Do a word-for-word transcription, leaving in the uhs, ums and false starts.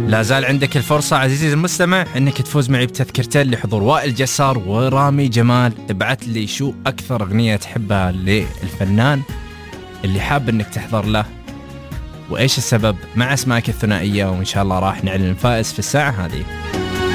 لا زال عندك الفرصة عزيزي المستمع انك تفوز معي بتذكرتين لحضور وائل جسار ورامي جمال. ابعث لي شو اكثر اغنية تحبها للفنان اللي حاب انك تحضر له وايش السبب مع اسمائك الثنائية، وان شاء الله راح نعلن الفائز في الساعة هذه.